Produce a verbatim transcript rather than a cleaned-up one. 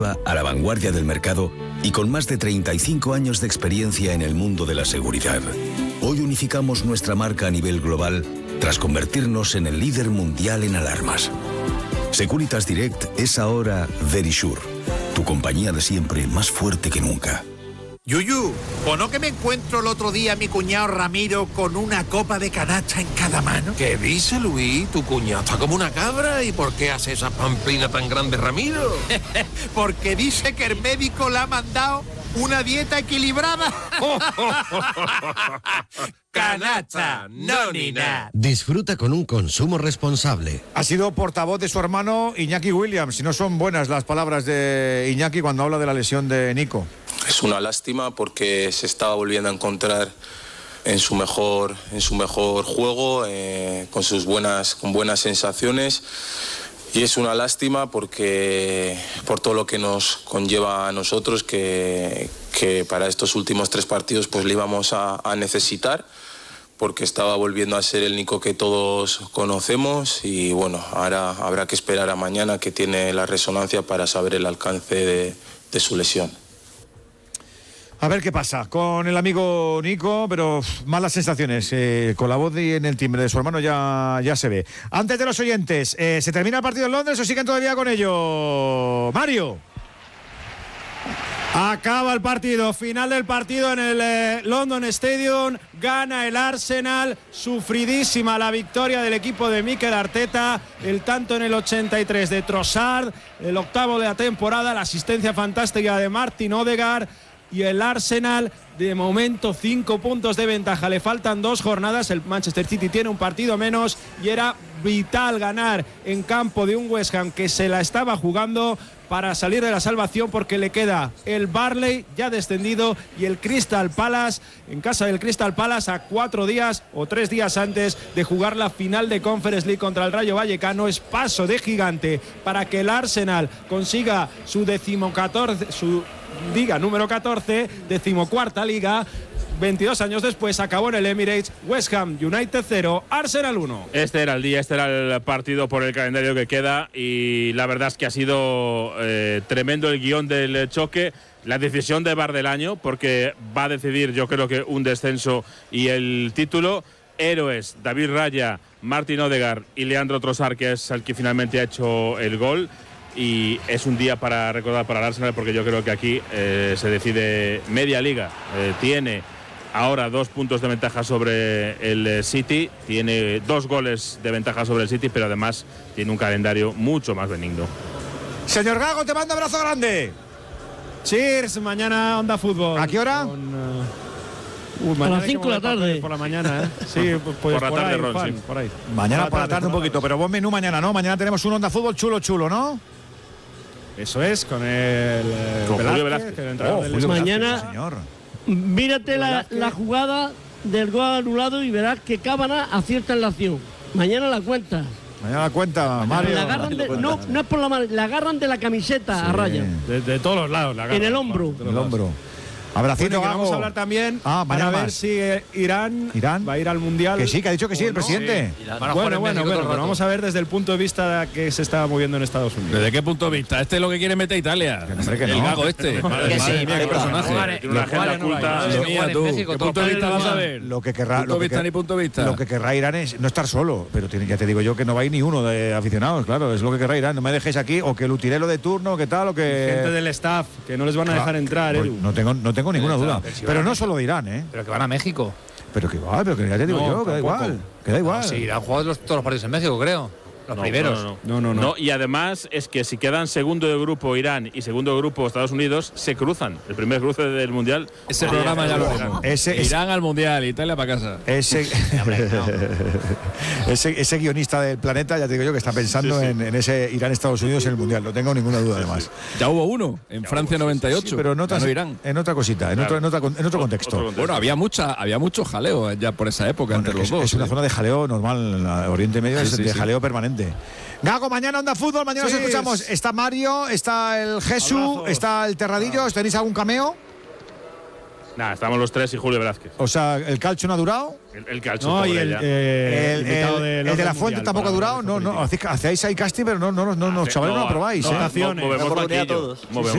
A la vanguardia del mercado y con más de treinta y cinco años de experiencia en el mundo de la seguridad. Hoy unificamos nuestra marca a nivel global tras convertirnos en el líder mundial en alarmas. Securitas Direct es ahora Verisure, tu compañía de siempre más fuerte que nunca. Yuyu, ¿o no que me encuentro el otro día a mi cuñado Ramiro con una copa de canacha en cada mano? ¿Qué dice, Luis? Tu cuñado está como una cabra. ¿Y por qué hace esa pamplina tan grande, Ramiro? Porque dice que el médico le ha mandado una dieta equilibrada. Canacha, no ni nada. Disfruta con un consumo responsable. Ha sido portavoz de su hermano Iñaki Williams. Y no son buenas las palabras de Iñaki cuando habla de la lesión de Nico. Es una lástima porque se estaba volviendo a encontrar en su mejor, en su mejor juego, eh, con sus buenas, con buenas sensaciones. Y es una lástima porque por todo lo que nos conlleva a nosotros, que, que para estos últimos tres partidos pues le íbamos a, a necesitar, porque estaba volviendo a ser el Nico que todos conocemos. Y bueno, ahora habrá que esperar a mañana, que tiene la resonancia, para saber el alcance de, de su lesión. A ver qué pasa con el amigo Nico, pero uf, malas sensaciones. Eh, con la voz y en el timbre de su hermano ya, ya se ve. Antes de los oyentes, eh, ¿se termina el partido en Londres o siguen todavía con ello? Mario. Acaba el partido, final del partido en el eh, London Stadium, gana el Arsenal, sufridísima la victoria del equipo de Mikel Arteta, el tanto en el ochenta y tres de Trossard, el octavo de la temporada, la asistencia fantástica de Martin Odegaard. Y el Arsenal, de momento, cinco puntos de ventaja. Le faltan dos jornadas. El Manchester City tiene un partido menos y era vital ganar en campo de un West Ham que se la estaba jugando para salir de la salvación, porque le queda el Burnley ya descendido y el Crystal Palace en casa del Crystal Palace a cuatro días o tres días antes de jugar la final de Conference League contra el Rayo Vallecano. Es paso de gigante para que el Arsenal consiga su decimocatorce, su liga número catorce, decimocuarta liga. veintidós años después acabó en el Emirates. West Ham United cero, Arsenal uno. Este era el día, este era el partido por el calendario que queda, y la verdad es que ha sido eh, tremendo el guión del choque. La decisión de V A R del año, porque va a decidir, yo creo que un descenso y el título. Héroes, David Raya, Martin Odegaard y Leandro Trossard, que es el que finalmente ha hecho el gol. Y es un día para recordar para el Arsenal, porque yo creo que aquí eh, se decide media liga. Eh, tiene ahora dos puntos de ventaja sobre el City, tiene dos goles de ventaja sobre el City, pero además tiene un calendario mucho más benigno. Señor Gago, te mando abrazo grande. Cheers, mañana Onda Fútbol. ¿A qué hora? Con, uh, uh, a las cinco de la tarde. Por la mañana, ¿eh? Sí, pues, pues por la por tarde, ahí, Ron, Juan, sí. por ahí. Mañana por la tarde un por poquito, pero buen menú mañana, ¿no? Mañana tenemos un Onda Fútbol chulo, chulo, ¿no? Eso es, con el eh, Con Velázquez, Julio Velázquez. que el entrenador Oh, del Julio Leicester. Mañana- Velázquez, señor. Mírate la, la jugada del gol anulado y verás que Cábana acierta en la acción. Mañana la cuenta. Mañana la cuenta, Mario. La agarran de, no, no es por la mano, la agarran de la camiseta Sí. a raya. De, de todos los lados. La En agarran, el Juan, hombro. de todos El lados. hombro. Abracito, Bueno, que Gago. vamos a hablar también Ah, para mañana ver más. si eh, Irán, Irán. va a ir al Mundial. Que sí, que ha dicho que sí, o el no. presidente. Sí. Bueno, bueno, bueno, pero vamos a ver desde el punto de vista que se está moviendo en Estados Unidos. ¿Desde qué punto de vista? Este es lo que quiere meter Italia. Que hombre, que el no. Gago este. Madre Que mía, sí, qué venga. personaje. Vale. Tiene una agenda Vale, no oculta. vale. Madre mía, tú. ¿Qué punto de vista vas a ver? Lo que querrá, Punto lo de que, vista ni punto de vista. lo que querrá Irán es no estar solo, pero tiene, ya te digo yo que no va a ir ni uno de aficionados, claro, es lo que querrá Irán. No me dejéis aquí, o que el utilero de turno, que tal, o que Gente del staff que no les van a dejar entrar, Pues Edu. no tengo, no tengo ninguna Pero, duda. pero si Pero van no a solo de Irán, ¿eh? Pero que van a México. Pero que igual, pero que ya te digo No, yo, que da tampoco. igual. Que da igual. No, sí, han jugado los, todos los partidos en México, creo. Los No, primeros. No, no, No, no, no. No, y además es que si quedan segundo de grupo Irán y segundo de grupo Estados Unidos, se cruzan. El primer cruce del Mundial. Ese programa ya lo veremos. Ese- Irán al Mundial, Italia para casa. Ese, ese, ese guionista del planeta, ya te digo yo, que está pensando Sí, sí. En, en ese Irán-Estados Unidos en el Mundial. No tengo ninguna duda, además. Ya hubo uno, en Francia noventa y ocho. Sí, pero en, otras- ganó Irán. en otra cosita, en, Claro. otro, en, otra- en otro Otro contexto. contexto. Bueno, había mucha, había mucho jaleo ya por esa época Bueno, entre que los es, dos. es una ¿eh? zona de jaleo normal, la Oriente Medio Sí, es sí, de sí. jaleo permanente. Gago, mañana Onda Fútbol, mañana Sí, nos escuchamos. es- Está Mario, está el Jesús, Abrazos. está el Terradillo. ¿Tenéis algún cameo? Nada, estamos los tres y Julio Velázquez. O sea, ¿el Calcio no ha durado? El, el calcio. No, y pobre el, ya. eh, el, invitado el- del el de orden la Fuente mundial tampoco ha para durado. la No, no, política. hacéis, hacéis ahí casting, pero no, no, no, no, no, Hace- chavales, no, no, aprobáis. no, ¿eh? no, movemos Una oportunidad a banquillo. todos. Movemos